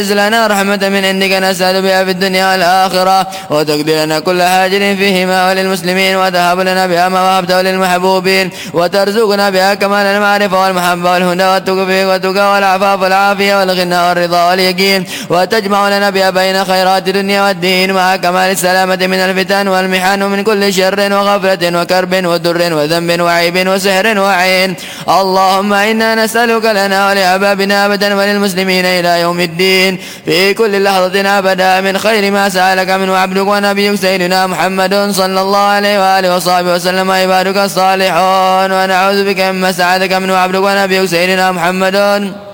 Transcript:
لنا رحمة من عندك نسأل بها في الدنيا والآخرة، وتقضي لنا كل حاجة فيهما وللمسلمين، وتهب لنا بها ما وهبته للمحبوبين، وترزقنا بها كمال المعرفة والمحبة والهدى والتوفيق والتقى والعفاف والعافية والغنى والرضا واليقين، وتجمع لنا بها بين خيرات الدنيا والدين مع كمال السلامة من الفتن والمحن ومن كل شر وغفلة وكرب ودر وذنب وعيب وسحر وعين. اللهم إنا نسألك لنا ولأحبابنا أبدا وللمسلمين إلى يوم الدين في كل لحظة أبدا من خير ما سألك منه عبدك ونبيك سيدنا محمد صلى الله عليه وآله وصحبه وسلم عبادك الصالحون، ونعوذ بك مما سألك منه عبدك ونبيك سيدنا محمد